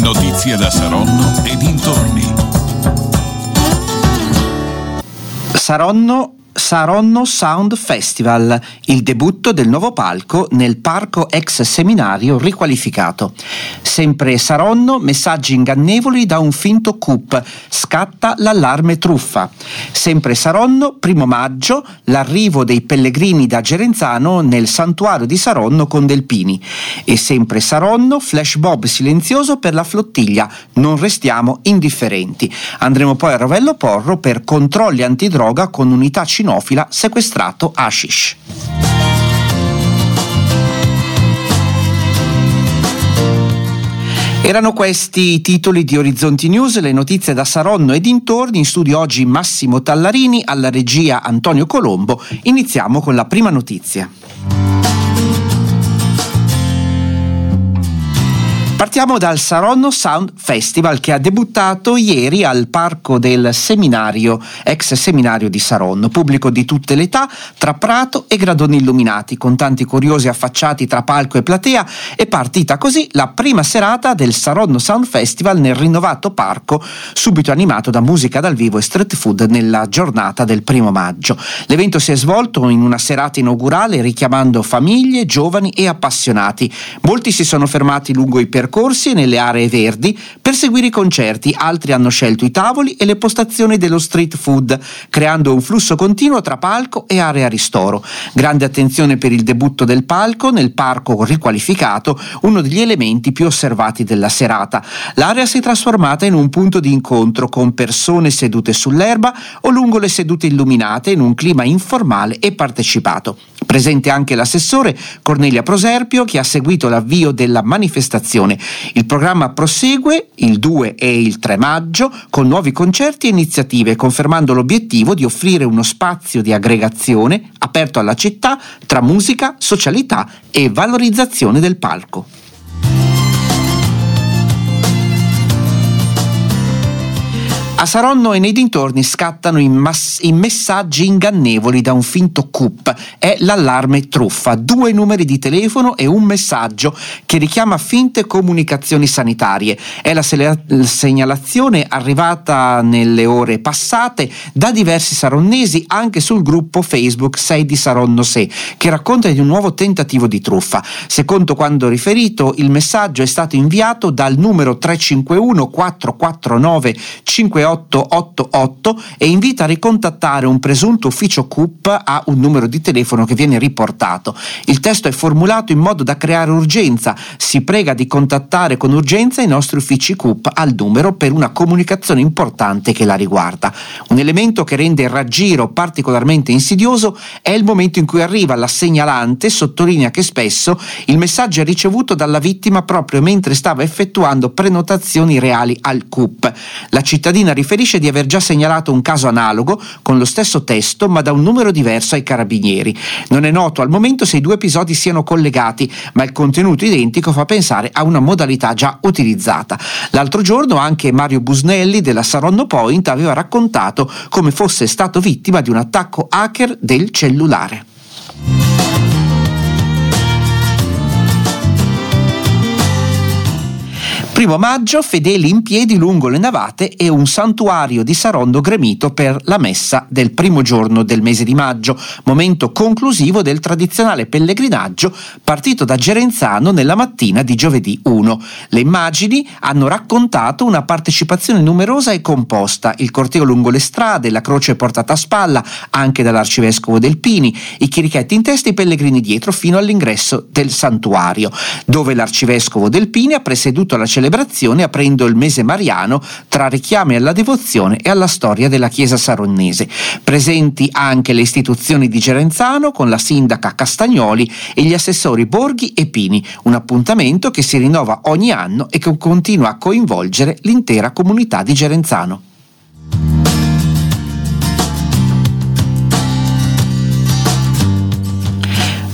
Notizie da Saronno e dintorni. Saronno Sound Festival, il debutto del nuovo palco nel parco ex seminario riqualificato. Sempre Saronno, messaggi ingannevoli da un finto coup, scatta l'allarme truffa. Sempre Saronno, 1 maggio, l'arrivo dei pellegrini da Gerenzano nel santuario di Saronno con Delpini. E sempre Saronno, flash mob silenzioso per la flottiglia, non restiamo indifferenti. Andremo poi a Rovello Porro per controlli antidroga con unità cinofila sequestrato hashish. Erano questi i titoli di Orizzonti News, le notizie da Saronno e dintorni. In studio oggi Massimo Tallarini, alla regia Antonio Colombo. Iniziamo con la prima notizia. Partiamo dal Saronno Sound Festival che ha debuttato ieri al parco del seminario, ex seminario di Saronno, pubblico di tutte le età, tra prato e gradoni illuminati, con tanti curiosi affacciati tra palco e platea. È partita così la prima serata del Saronno Sound Festival nel rinnovato parco, subito animato da musica dal vivo e street food nella giornata del 1 maggio. L'evento si è svolto in una serata inaugurale richiamando famiglie, giovani e appassionati. Molti si sono fermati lungo i percorsi e nelle aree verdi per seguire i concerti, altri hanno scelto i tavoli e le postazioni dello street food, creando un flusso continuo tra palco e area ristoro. Grande attenzione per il debutto del palco nel parco riqualificato, uno degli elementi più osservati della serata. L'area si è trasformata in un punto di incontro con persone sedute sull'erba o lungo le sedute illuminate in un clima informale e partecipato. Presente anche l'assessore Cornelia Proserpio che ha seguito l'avvio della manifestazione. Il programma prosegue il 2 e il 3 maggio con nuovi concerti e iniziative, confermando l'obiettivo di offrire uno spazio di aggregazione aperto alla città tra musica, socialità e valorizzazione del palco. A Saronno e nei dintorni scattano i messaggi ingannevoli da un finto coup. È l'allarme truffa. 2 numeri di telefono e un messaggio che richiama finte comunicazioni sanitarie. È la segnalazione arrivata nelle ore passate da diversi saronnesi anche sul gruppo Facebook 6 di Saronno Se, che racconta di un nuovo tentativo di truffa. Secondo quanto riferito, il messaggio è stato inviato dal numero 351 449 5888 e invita a ricontattare un presunto ufficio CUP a un numero di telefono che viene riportato. Il testo è formulato in modo da creare urgenza. Si prega di contattare con urgenza i nostri uffici CUP al numero per una comunicazione importante che la riguarda. Un elemento che rende il raggiro particolarmente insidioso è il momento in cui arriva la segnalante. Sottolinea che spesso il messaggio è ricevuto dalla vittima proprio mentre stava effettuando prenotazioni reali al CUP. La cittadina riferisce di aver già segnalato un caso analogo con lo stesso testo ma da un numero diverso ai carabinieri. Non è noto al momento se i 2 episodi siano collegati, ma il contenuto identico fa pensare a una modalità già utilizzata. L'altro giorno anche Mario Busnelli della Saronno Point aveva raccontato come fosse stato vittima di un attacco hacker del cellulare. 1 maggio, fedeli in piedi lungo le navate e un santuario di Saronno gremito per la messa del primo giorno del mese di maggio, momento conclusivo del tradizionale pellegrinaggio partito da Gerenzano nella mattina di giovedì 1. Le immagini hanno raccontato una partecipazione numerosa e composta, il corteo lungo le strade, la croce portata a spalla anche dall'arcivescovo Delpini, i chierichetti in testa e i pellegrini dietro fino all'ingresso del santuario, dove l'arcivescovo Delpini ha presieduto la celebrazione aprendo il mese mariano tra richiami alla devozione e alla storia della Chiesa saronnese. Presenti anche le istituzioni di Gerenzano con la sindaca Castagnoli e gli assessori Borghi e Pini, un appuntamento che si rinnova ogni anno e che continua a coinvolgere l'intera comunità di Gerenzano.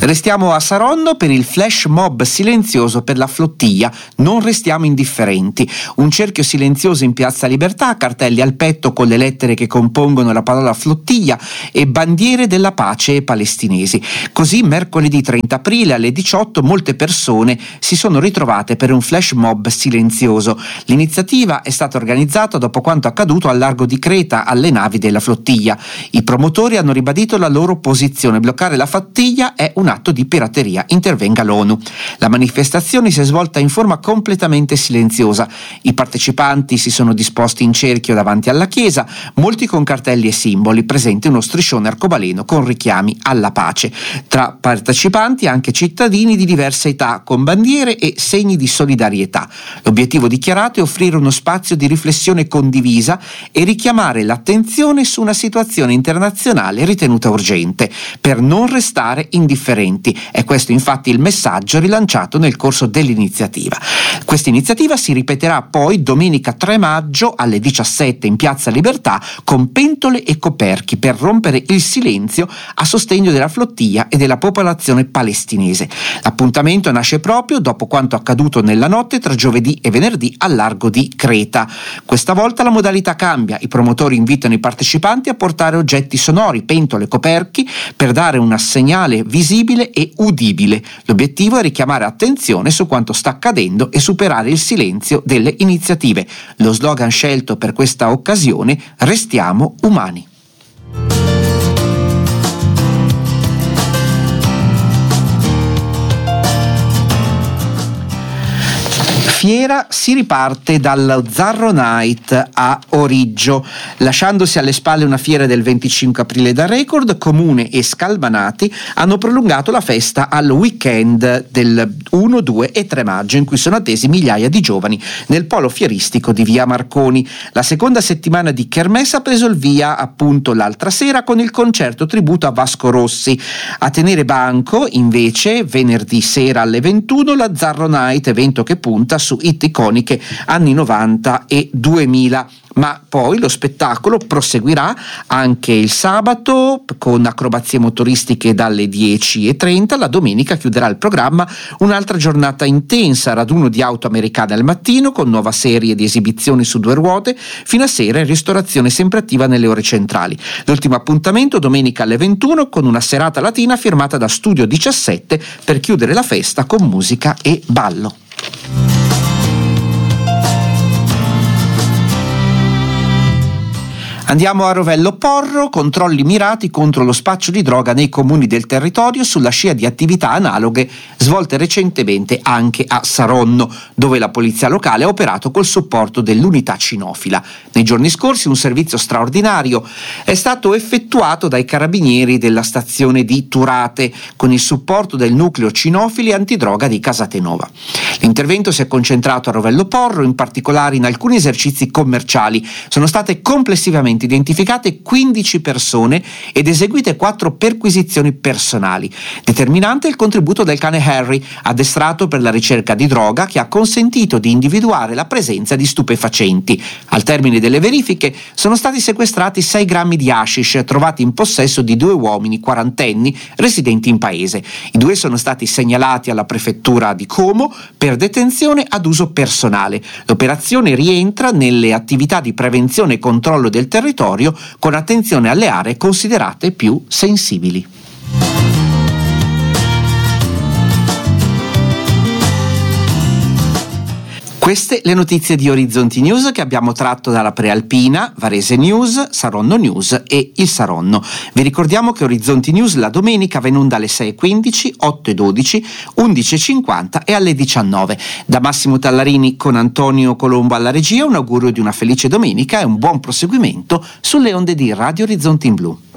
Restiamo a Saronno per il flash mob silenzioso per la flottiglia. Non restiamo indifferenti. Un cerchio silenzioso in Piazza Libertà, cartelli al petto con le lettere che compongono la parola flottiglia e bandiere della pace palestinesi. Così mercoledì 30 aprile alle 18 molte persone si sono ritrovate per un flash mob silenzioso. L'iniziativa è stata organizzata dopo quanto accaduto al largo di Creta alle navi della flottiglia. I promotori hanno ribadito la loro posizione: bloccare la flottiglia è un atto di pirateria, intervenga l'ONU. La manifestazione si è svolta in forma completamente silenziosa. I partecipanti si sono disposti in cerchio davanti alla chiesa, molti con cartelli e simboli, presente uno striscione arcobaleno con richiami alla pace. Tra partecipanti anche cittadini di diverse età, con bandiere e segni di solidarietà. L'obiettivo dichiarato è offrire uno spazio di riflessione condivisa e richiamare l'attenzione su una situazione internazionale ritenuta urgente, per non restare indifferenti. È questo infatti il messaggio rilanciato nel corso dell'iniziativa. Questa iniziativa si ripeterà poi domenica 3 maggio alle 17 in Piazza Libertà con pentole e coperchi per rompere il silenzio a sostegno della flottiglia e della popolazione palestinese. L'appuntamento nasce proprio dopo quanto accaduto nella notte tra giovedì e venerdì al largo di Creta. Questa volta la modalità cambia. I promotori invitano i partecipanti a portare oggetti sonori, pentole, coperchi, per dare un segnale visibile e udibile. L'obiettivo è richiamare attenzione su quanto sta accadendo e superare il silenzio delle iniziative. Lo slogan scelto per questa occasione: restiamo umani. Fiera si riparte dallo Zarro Night a Origgio, lasciandosi alle spalle una fiera del 25 aprile da record. Comune e Scalmanati hanno prolungato la festa al weekend del 1, 2 e 3 maggio, in cui sono attesi migliaia di giovani nel polo fieristico di Via Marconi. La seconda settimana di Kermesse ha preso il via appunto l'altra sera con il concerto tributo a Vasco Rossi. A tenere banco invece venerdì sera alle 21 la Zarro Night, evento che punta su hit iconiche anni 90 e 2000. Ma poi lo spettacolo proseguirà anche il sabato con acrobazie motoristiche dalle 10:30. La domenica chiuderà il programma un'altra giornata intensa, raduno di auto americane al mattino con nuova serie di esibizioni su 2 ruote fino a sera e ristorazione sempre attiva nelle ore centrali. L'ultimo appuntamento domenica alle 21 con una serata latina firmata da Studio 17 per chiudere la festa con musica e ballo. Andiamo a Rovello Porro, controlli mirati contro lo spaccio di droga nei comuni del territorio sulla scia di attività analoghe svolte recentemente anche a Saronno, dove la polizia locale ha operato col supporto dell'unità cinofila. Nei giorni scorsi un servizio straordinario è stato effettuato dai carabinieri della stazione di Turate con il supporto del nucleo cinofili antidroga di Casatenova. L'intervento si è concentrato a Rovello Porro, in particolare in alcuni esercizi commerciali. Sono state complessivamente identificate 15 persone ed eseguite 4 perquisizioni personali. Determinante il contributo del cane Harry, addestrato per la ricerca di droga, che ha consentito di individuare la presenza di stupefacenti. Al termine delle verifiche sono stati sequestrati 6 grammi di hashish trovati in possesso di 2 uomini quarantenni residenti in paese. I 2 sono stati segnalati alla prefettura di Como per detenzione ad uso personale. L'operazione rientra nelle attività di prevenzione e controllo del territorio con attenzione alle aree considerate più sensibili. Queste le notizie di Orizzonti News che abbiamo tratto dalla Prealpina, Varese News, Saronno News e il Saronno. Vi ricordiamo che Orizzonti News la domenica va in onda alle 6:15, 8:12, 11:50 e alle 19. Da Massimo Tallarini con Antonio Colombo alla regia un augurio di una felice domenica e un buon proseguimento sulle onde di Radio Orizzonti in Blu.